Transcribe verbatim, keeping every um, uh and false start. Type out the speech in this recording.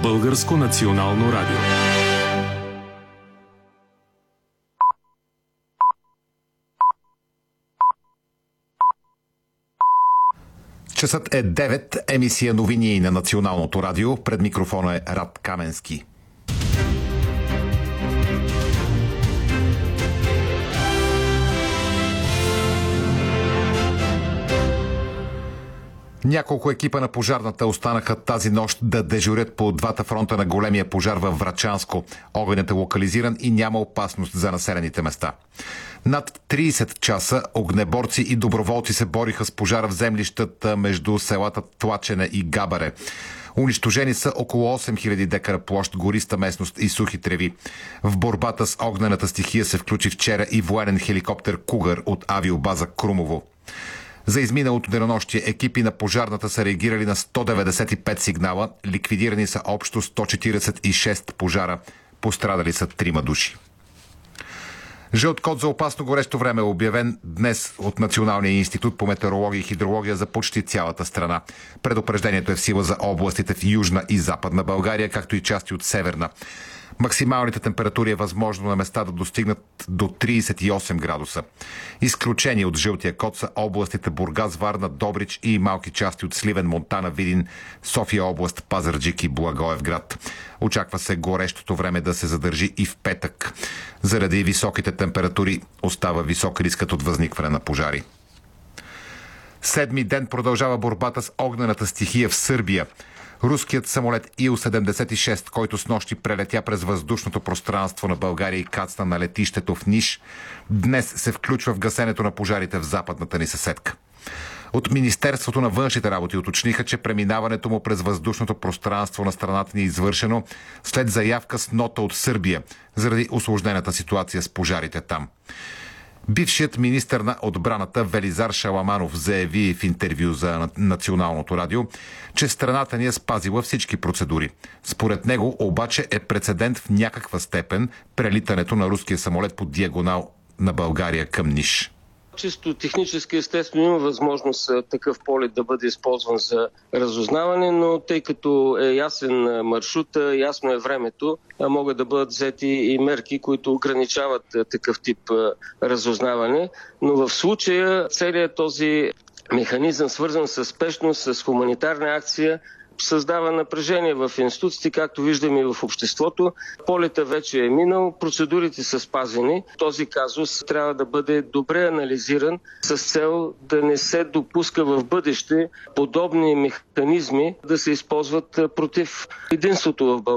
Българско национално радио. Часът е девет, емисия новини на Националното радио. Пред микрофона е Рад Каменски. Няколко екипа на пожарната останаха тази нощ да дежурят по двата фронта на големия пожар във Врачанско. Огънят е локализиран и няма опасност за населените места. Над трийсет часа огнеборци и доброволци се бориха с пожара в землищата между селата Тлачене и Габаре. Унищожени са около осем хиляди декара площ, гориста местност и сухи треви. В борбата с огнената стихия се включи вчера и военен хеликоптер Кугър от авиобаза Крумово. За изминалото денонощие екипи на пожарната са реагирали на сто деветдесет и пет сигнала, ликвидирани са общо сто четиридесет и шест пожара, пострадали са трима души. Жълт код за опасно горещо време е обявен днес от Националния институт по метеорология и хидрология за почти цялата страна. Предупреждението е в сила за областите в Южна и Западна България, както и части от Северна. Максималните температури е възможно на места да достигнат до трийсет и осем градуса. Изключение от жълтия код са областите Бургас, Варна, Добрич и малки части от Сливен, Монтана, Видин, София област, Пазарджик и Благоевград. Очаква се горещото време да се задържи и в петък. Заради високите температури остава висок рискът от възникване на пожари. Седми ден продължава борбата с огнената стихия в Сърбия. Руският самолет Ил седемдесет и шест, който снощи прелетя през въздушното пространство на България и кацна на летището в Ниш, днес се включва в гасенето на пожарите в западната ни съседка. От Министерството на външните работи уточниха, че преминаването му през въздушното пространство на страната ни е извършено след заявка с нота от Сърбия, заради усложнената ситуация с пожарите там. Бившият министър на отбраната Велизар Шаламанов заяви в интервю за Националното радио, че страната ни е спазила всички процедури. Според него обаче е прецедент в някаква степен прелитането на руския самолет по диагонал на България към Ниш. Чисто технически естествено има възможност такъв полет да бъде използван за разузнаване, но тъй като е ясен маршрут, ясно е времето, могат да бъдат взети и мерки, които ограничават такъв тип разузнаване. Но в случая целият този механизъм, свързан с спешност, с хуманитарна акция, създава напрежение в институциите, както виждаме и в обществото. Полета вече е минал, процедурите са спазени. Този казус трябва да бъде добре анализиран с цел да не се допуска в бъдеще подобни механизми да се използват против единството в България.